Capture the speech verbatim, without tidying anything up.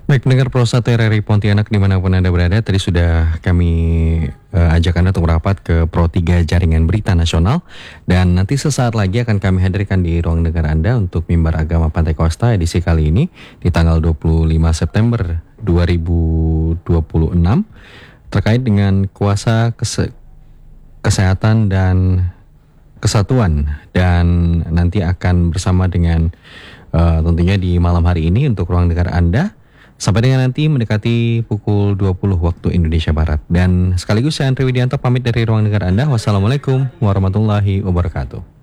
Baik, pendengar Pro satu R R I Pontianak dimanapun Anda berada, tadi sudah kami uh, ajak Anda untuk merapat ke Pro tiga Jaringan Berita Nasional. Dan nanti sesaat lagi akan kami hadirkan di ruang dengar Anda untuk Mimbar Agama Pantai Kosta edisi kali ini di tanggal dua puluh lima September dua ribu dua puluh enam terkait dengan kuasa kese- kesehatan dan kesatuan. Dan nanti akan bersama dengan uh, tentunya di malam hari ini untuk ruang dengar Anda sampai dengan nanti mendekati pukul dua puluh waktu Indonesia Barat. Dan sekaligus saya Andri Widianto pamit dari ruang dengar Anda. Wassalamualaikum warahmatullahi wabarakatuh.